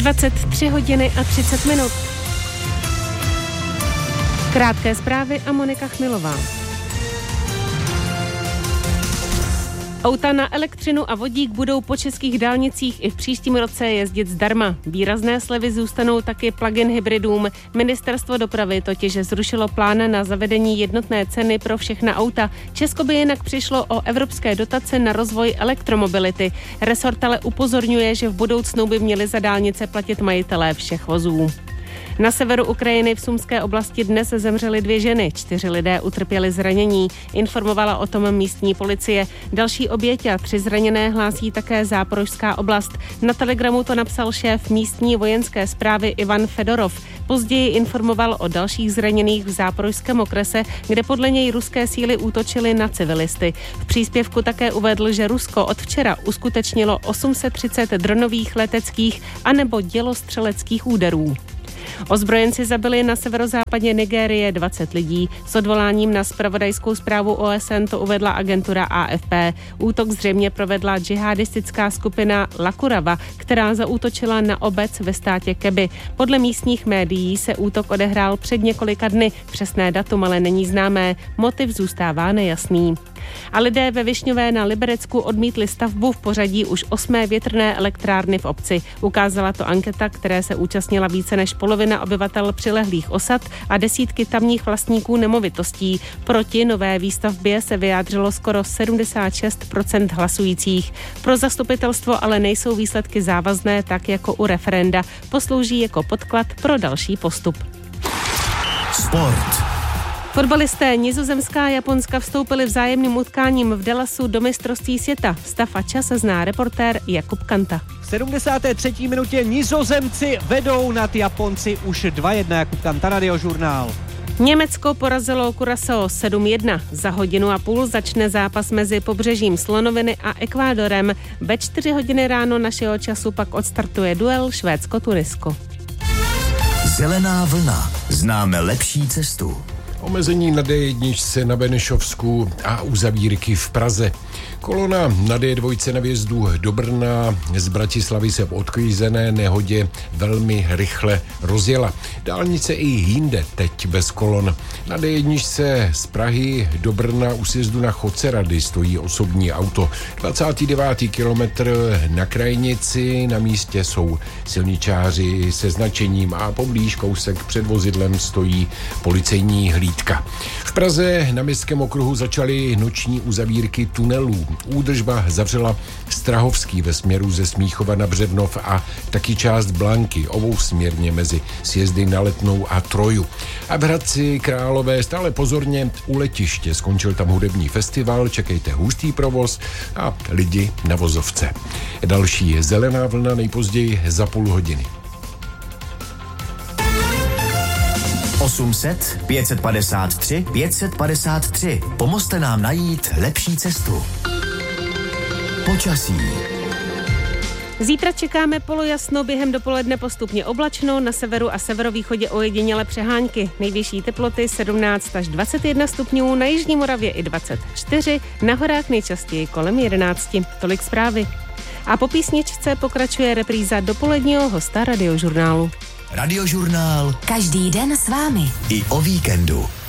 23 hodiny a 30 minut. Krátké zprávy a Monika Chmilová. Auta na elektřinu a vodík budou po českých dálnicích i v příštím roce jezdit zdarma. Výrazné slevy zůstanou taky plug-in hybridům. Ministerstvo dopravy totiž zrušilo plán na zavedení jednotné ceny pro všechna auta. Česko by jinak přišlo o evropské dotace na rozvoj elektromobility. Resort ale upozorňuje, že v budoucnu by měli za dálnice platit majitelé všech vozů. Na severu Ukrajiny v Sumské oblasti dnes zemřely 2 ženy, 4 lidé utrpěli zranění, informovala o tom místní policie. Další oběť a 3 zraněné hlásí také Záporožská oblast. Na Telegramu to napsal šéf místní vojenské správy Ivan Fedorov. Později informoval o dalších zraněných v Záporožském okrese, kde podle něj ruské síly útočily na civilisty. V příspěvku také uvedl, že Rusko od včera uskutečnilo 830 dronových, leteckých anebo dělostřeleckých úderů. Ozbrojenci zabili na severozápadě Nigérie 20 lidí. S odvoláním na zpravodajskou zprávu OSN to uvedla agentura AFP. Útok zřejmě provedla džihadistická skupina Lakurava, která zaútočila na obec ve státě Kebbi. Podle místních médií se útok odehrál před několika dny. Přesné datum ale není známé. Motiv zůstává nejasný. A lidé ve Višňové na Liberecku odmítli stavbu v pořadí už 8. větrné elektrárny v obci. Ukázala to anketa, které se účastnila více než polovina obyvatel přilehlých osad a desítky tamních vlastníků nemovitostí. Proti nové výstavbě se vyjádřilo skoro 76% hlasujících. Pro zastupitelstvo ale nejsou výsledky závazné, tak jako u referenda. Poslouží jako podklad pro další postup. Sport. Fotbalisté Nizozemská a Japonska vstoupili vzájemným utkáním v Dallasu do mistrovství světa. Stav a čas zná reportér Jakub Kanta. V 73. minutě Nizozemci vedou nad Japonci už 2-1. Jakub Kanta, Radiožurnál. Německo porazilo Curaçao 7-1. Za hodinu a půl začne zápas mezi Pobřežím Slonoviny a Ekvádorem. Ve 4 hodiny ráno našeho času pak odstartuje duel Švédsko-Tunisko. Zelená vlna. Známe lepší cestu. Omezení na D1 na Benešovsku a uzavírky v Praze. Kolona na D2 na vjezdu do Brna z Bratislavy se v odklízené nehodě velmi rychle rozjela. Dálnice i jinde teď bez kolon. Na D1 z Prahy do Brna u sjezdu na Chocerady stojí osobní auto. 29. kilometr na Krajnici, na místě jsou silničáři se značením a poblíž kousek před vozidlem stojí policejní hlídka. V Praze na Městském okruhu začaly noční uzavírky tunelů. Údržba zavřela Strahovský ve směru ze Smíchova na Břevnov a taky část Blanky obousměrně mezi sjezdy na Letnou a Troju. A v Hradci Králové stále pozorně u letiště. Skončil tam hudební festival, čekejte hustý provoz a lidi na vozovce. Další je zelená vlna nejpozději za půl hodiny. 800 553 553. Pomozte nám najít lepší cestu. Počasí. Zítra čekáme polojasno, během dopoledne postupně oblačno, na severu a severovýchodě ojedinělé přehánky. Nejvyšší teploty 17 až 21 stupňů, na jižní Moravě i 24, na horách nejčastěji kolem 11. Tolik zprávy. A po písničce pokračuje repríza dopoledního hosta Radiožurnálu. Radiožurnál. Každý den s vámi. I o víkendu.